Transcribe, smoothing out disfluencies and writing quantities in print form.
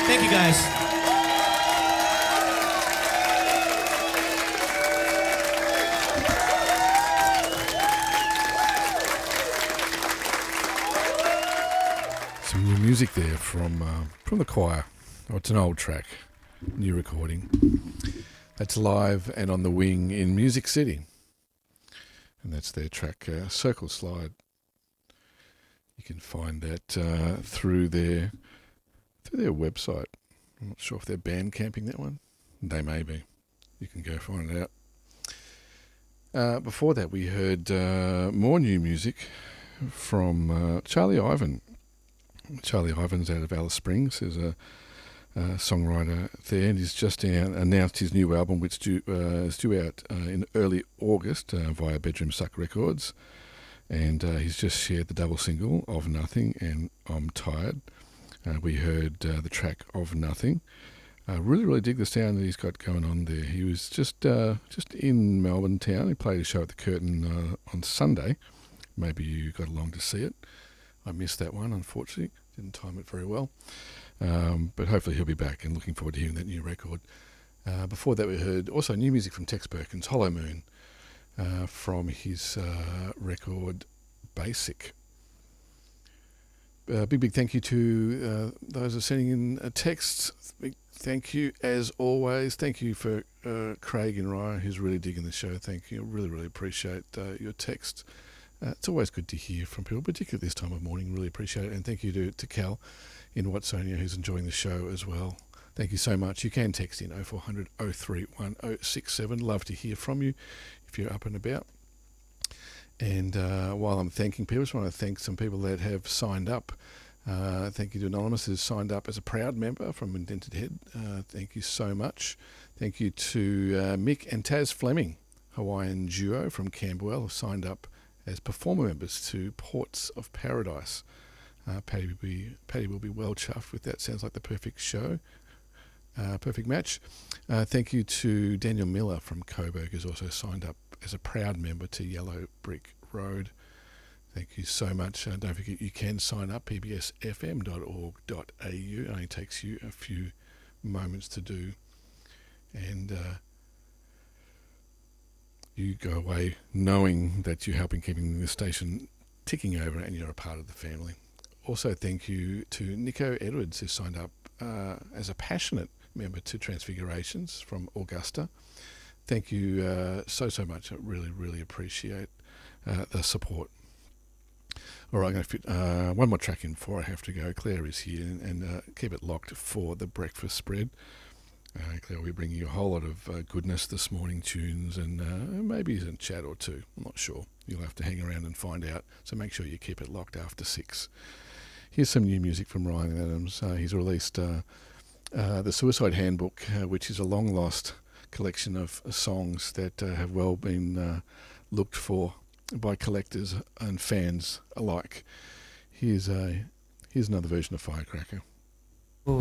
Thank you, guys. Some new music there from the choir. Oh, it's an old track, new recording. That's live and on the wing in Music City, and that's their track Circle Slide. You can find that through their website. I'm not sure if they're Bandcamping that one. They may be. You can go find it out. Before that, we heard more new music from Charlie Ivan. Charlie Ivan's out of Alice Springs. There's a songwriter there, and he's just announced his new album, which is due out in early August via Bedroom Suck Records. And he's just shared the double single of Nothing and I'm Tired. We heard the track of Nothing. Really dig the sound that he's got going on there. He was just in Melbourne town. He played a show at the Curtin on Sunday. Maybe you got along to see it. I missed that one, unfortunately. Didn't time it very well. But hopefully he'll be back, and looking forward to hearing that new record. Before that, we heard also new music from Tex Perkins, Hollow Moon, from his record Basic. Big thank you to those who are sending in texts. Big thank you, as always. Thank you for Craig and Ryan, who's really digging the show. Thank you. Really appreciate your texts. It's always good to hear from people, particularly this time of morning. Really appreciate it. And thank you to Cal in Watsonia, who's enjoying the show as well. Thank you so much. You can text in 0400 031 067. Love to hear from you if you're up and about. And while I'm thanking people, I just want to thank some people that have signed up. Thank you to Anonymous, who's signed up as a proud member from Indented Head. Thank you so much. Thank you to Mick and Taz Fleming, Hawaiian duo from Camberwell, who signed up as performer members to Ports of Paradise. Paddy will be well chuffed with that. Sounds like the perfect show, perfect match. Thank you to Daniel Miller from Coburg, who's also signed up as a proud member to Yellow Brick Road. Thank you so much. Don't forget you can sign up, pbsfm.org.au. It only takes you a few moments to do. And you go away knowing that you're helping keeping the station ticking over and you're a part of the family. Also, thank you to Nico Edwards, who signed up as a passionate member to Transfigurations from Augusta. Thank you so much. I really appreciate the support. All right, I'm going to fit one more track in before I have to go. Claire is here, and keep it locked for the breakfast spread. Claire will be bringing you a whole lot of goodness this morning, tunes, and maybe a chat or two. I'm not sure. You'll have to hang around and find out. So make sure you keep it locked after 6. Here's some new music from Ryan Adams. He's released the Suicide Handbook, which is a long-lost collection of songs that have well been looked for by collectors and fans alike. Here's another version of Firecracker.